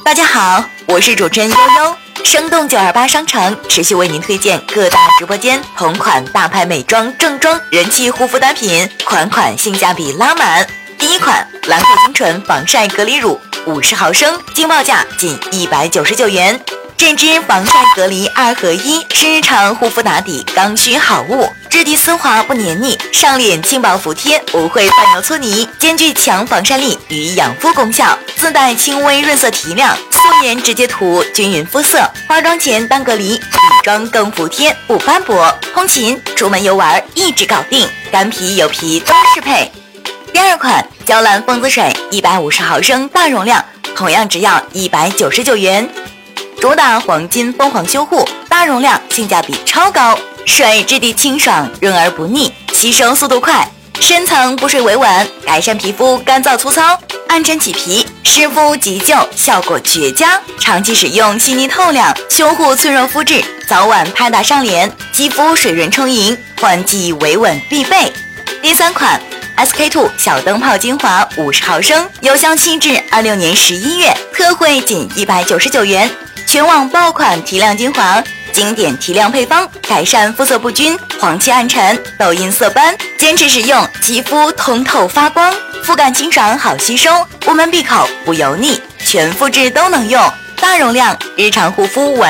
大家好，我是主持人悠悠，生动928商城持续为您推荐各大直播间同款大牌美妆、正装、人气护肤单品，款款性价比拉满。第一款兰蔻精纯防晒隔离乳50毫升，惊报价仅199元。这支防晒隔离2合1是日常护肤打底刚需好物，质地丝滑不黏腻，上脸轻薄服帖，不会泛油粗泥，兼具强防晒力与养肤功效，自带轻微润色提亮，素颜直接涂均匀肤色，化妆前当隔离，底妆更服帖不斑驳，通勤出门游玩一直搞定，干皮油皮都适配。第二款娇兰蜂姿水150毫升大容量，同样只要199元。主打黄金凤凰修护，大容量，性价比超高。水质地清爽，润而不腻，吸收速度快，深层补水维稳，改善皮肤干燥粗糙、暗沉起皮、湿敷急救，效果绝佳。长期使用细腻透亮，修护脆弱肤质，早晚拍打上脸，肌肤水润充盈，换季维稳必备。第三款SK-II 小灯泡精华50毫升，有效期至26年11月，特惠仅199元。全网爆款提亮精华，经典提亮配方，改善肤色不均、黄气暗沉、痘印色斑，坚持使用，肌肤通透发光，肤感清爽好吸收，无门闭口不油腻，全肤质都能用，大容量，日常护肤完